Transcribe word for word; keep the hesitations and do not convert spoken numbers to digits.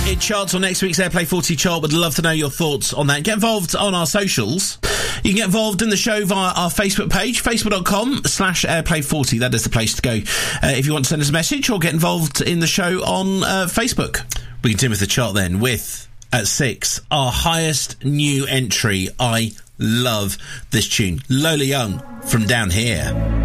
It charts on next week's Airplay forty chart. Would love to know your thoughts on that. Get involved on our socials. You can get involved in the show via our Facebook page, facebook.com slash Airplay40. That is the place to go uh, if you want to send us a message or get involved in the show on uh, Facebook. We continue with the chart then with, at six, our highest new entry. I love this tune. Lola Young from Down Here.